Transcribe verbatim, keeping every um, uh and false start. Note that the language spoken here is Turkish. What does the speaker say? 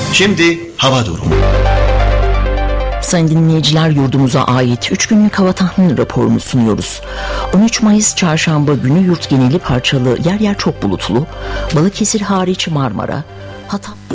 Şimdi hava durumu. Sayın dinleyiciler, yurdumuza ait üç günlük hava tahmini raporunu sunuyoruz. on üç Mayıs Çarşamba günü yurt geneli parçalı, yer yer çok bulutlu. Balıkesir hariç Marmara, Hatay